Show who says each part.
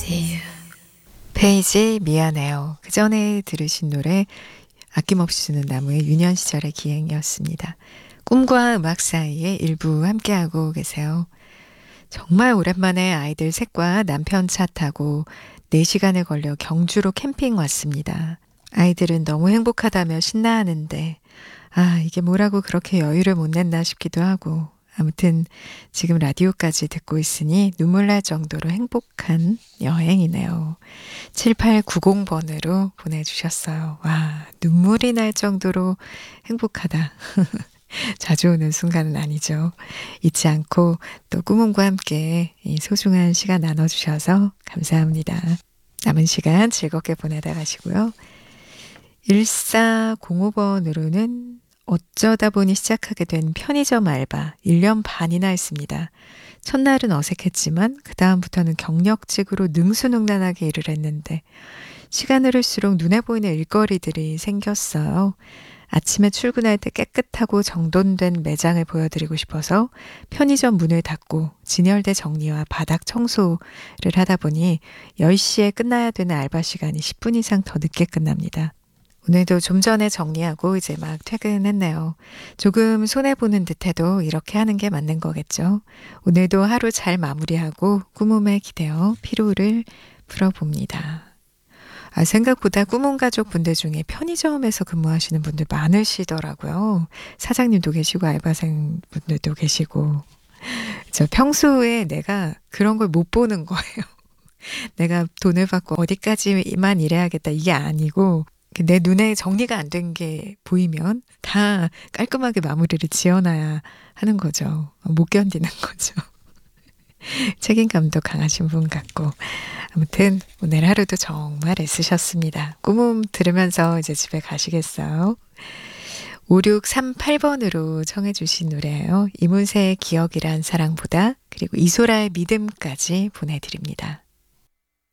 Speaker 1: 페이지 미안해요. 그 전에 들으신 노래 아낌없이 주는 나무의 유년 시절의 기행이었습니다. 꿈과 음악 사이에 일부 함께하고 계세요. 정말 오랜만에 아이들 셋과 남편 차 타고 4시간에 걸려 경주로 캠핑 왔습니다. 아이들은 너무 행복하다며 신나하는데 이게 뭐라고 그렇게 여유를 못 냈나 싶기도 하고 아무튼 지금 라디오까지 듣고 있으니 눈물 날 정도로 행복한 여행이네요. 7890번으로 보내주셨어요. 와, 눈물이 날 정도로 행복하다. 자주 오는 순간은 아니죠. 잊지 않고 또 꾸문과 함께 이 소중한 시간 나눠주셔서 감사합니다. 남은 시간 즐겁게 보내다 가시고요. 1405번으로는 어쩌다 보니 시작하게 된 편의점 알바 1년 반이나 했습니다. 첫날은 어색했지만 그 다음부터는 경력직으로 능수능란하게 일을 했는데 시간을 흘수록 눈에 보이는 일거리들이 생겼어요. 아침에 출근할 때 깨끗하고 정돈된 매장을 보여드리고 싶어서 편의점 문을 닫고 진열대 정리와 바닥 청소를 하다 보니 10시에 끝나야 되는 알바 시간이 10분 이상 더 늦게 끝납니다. 오늘도 좀 전에 정리하고 이제 막 퇴근했네요. 조금 손해보는 듯해도 이렇게 하는 게 맞는 거겠죠. 오늘도 하루 잘 마무리하고 꾸밈에 기대어 피로를 풀어봅니다. 생각보다 꾸문 가족 분들 중에 편의점에서 근무하시는 분들 많으시더라고요. 사장님도 계시고 알바생 분들도 계시고. 저 평소에 내가 그런 걸 못 보는 거예요. 내가 돈을 받고 어디까지만 일해야겠다 이게 아니고 내 눈에 정리가 안 된 게 보이면 다 깔끔하게 마무리를 지어놔야 하는 거죠. 못 견디는 거죠. 책임감도 강하신 분 같고 아무튼 오늘 하루도 정말 애쓰셨습니다. 꾸문 들으면서 이제 집에 가시겠어요? 5638번으로 청해 주신 노래예요. 이문세의 기억이란 사랑보다 그리고 이소라의 믿음까지 보내드립니다.